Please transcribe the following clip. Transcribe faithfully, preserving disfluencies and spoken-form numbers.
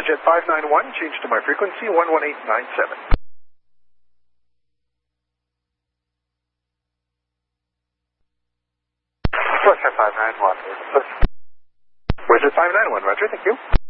Jet five nine one, change to my frequency one one eight nine seven. Westjet five nine one. Westjet five nine one, roger, thank you.